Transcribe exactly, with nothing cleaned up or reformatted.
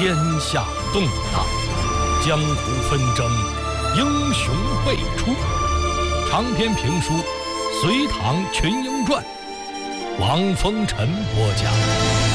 天下动荡，江湖纷争，英雄辈出。长篇评书《隋唐群英传》，王风尘播讲。